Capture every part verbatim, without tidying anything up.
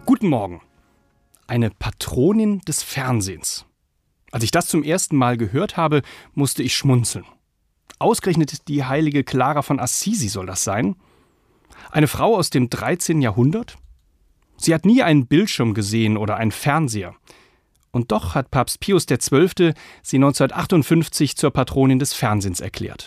Guten Morgen. Eine Patronin des Fernsehens. Als ich das zum ersten Mal gehört habe, musste ich schmunzeln. Ausgerechnet die heilige Clara von Assisi soll das sein? Eine Frau aus dem dreizehnten Jahrhundert? Sie hat nie einen Bildschirm gesehen oder einen Fernseher. Und doch hat Papst Pius der Zwölfte sie neunzehnhundertachtundfünfzig zur Patronin des Fernsehens erklärt.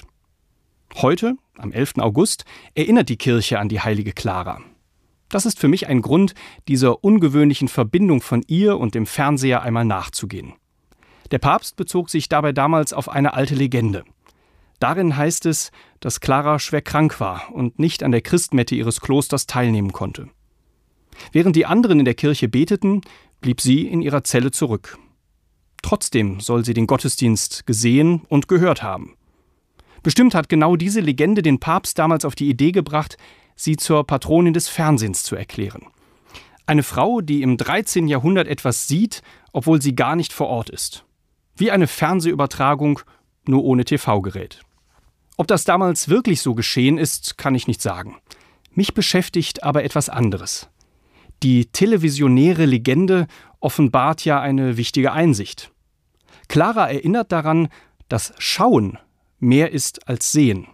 Heute, am elften August, erinnert die Kirche an die heilige Clara. Das ist für mich ein Grund, dieser ungewöhnlichen Verbindung von ihr und dem Fernseher einmal nachzugehen. Der Papst bezog sich dabei damals auf eine alte Legende. Darin heißt es, dass Clara schwer krank war und nicht an der Christmette ihres Klosters teilnehmen konnte. Während die anderen in der Kirche beteten, blieb sie in ihrer Zelle zurück. Trotzdem soll sie den Gottesdienst gesehen und gehört haben. Bestimmt hat genau diese Legende den Papst damals auf die Idee gebracht, sie zur Patronin des Fernsehens zu erklären. Eine Frau, die im dreizehnten Jahrhundert etwas sieht, obwohl sie gar nicht vor Ort ist. Wie eine Fernsehübertragung, nur ohne T V-Gerät. Ob das damals wirklich so geschehen ist, kann ich nicht sagen. Mich beschäftigt aber etwas anderes. Die televisionäre Legende offenbart ja eine wichtige Einsicht. Clara erinnert daran, dass Schauen mehr ist als Sehen.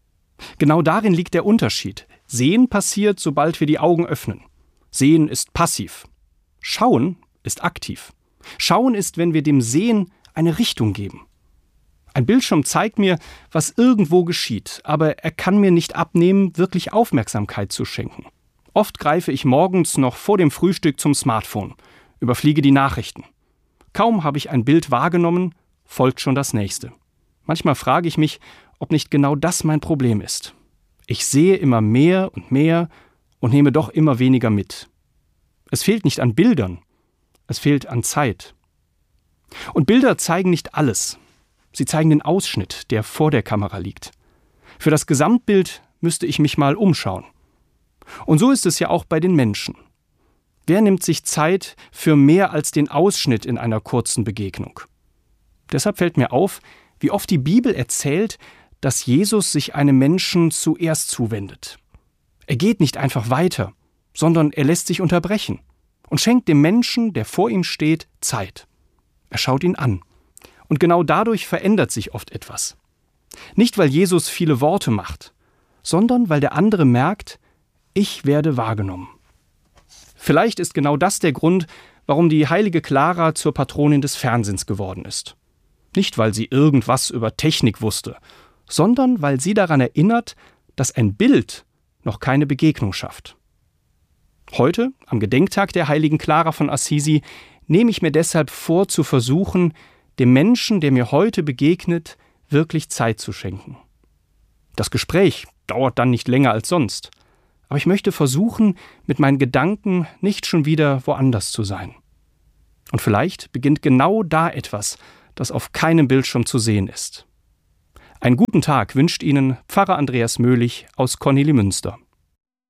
Genau darin liegt der Unterschied. Sehen passiert, sobald wir die Augen öffnen. Sehen ist passiv. Schauen ist aktiv. Schauen ist, wenn wir dem Sehen eine Richtung geben. Ein Bildschirm zeigt mir, was irgendwo geschieht, aber er kann mir nicht abnehmen, wirklich Aufmerksamkeit zu schenken. Oft greife ich morgens noch vor dem Frühstück zum Smartphone, überfliege die Nachrichten. Kaum habe ich ein Bild wahrgenommen, folgt schon das nächste. Manchmal frage ich mich, ob nicht genau das mein Problem ist. Ich sehe immer mehr und mehr und nehme doch immer weniger mit. Es fehlt nicht an Bildern, es fehlt an Zeit. Und Bilder zeigen nicht alles. Sie zeigen den Ausschnitt, der vor der Kamera liegt. Für das Gesamtbild müsste ich mich mal umschauen. Und so ist es ja auch bei den Menschen. Wer nimmt sich Zeit für mehr als den Ausschnitt in einer kurzen Begegnung? Deshalb fällt mir auf, wie oft die Bibel erzählt, dass Jesus sich einem Menschen zuerst zuwendet. Er geht nicht einfach weiter, sondern er lässt sich unterbrechen und schenkt dem Menschen, der vor ihm steht, Zeit. Er schaut ihn an. Und genau dadurch verändert sich oft etwas. Nicht, weil Jesus viele Worte macht, sondern weil der andere merkt, ich werde wahrgenommen. Vielleicht ist genau das der Grund, warum die heilige Clara zur Patronin des Fernsehens geworden ist. Nicht, weil sie irgendwas über Technik wusste, sondern weil sie daran erinnert, dass ein Bild noch keine Begegnung schafft. Heute, am Gedenktag der heiligen Clara von Assisi, nehme ich mir deshalb vor, zu versuchen, dem Menschen, der mir heute begegnet, wirklich Zeit zu schenken. Das Gespräch dauert dann nicht länger als sonst, aber ich möchte versuchen, mit meinen Gedanken nicht schon wieder woanders zu sein. Und vielleicht beginnt genau da etwas, das auf keinem Bildschirm zu sehen ist. Einen guten Tag wünscht Ihnen Pfarrer Andreas Möhlich aus Kornelimünster.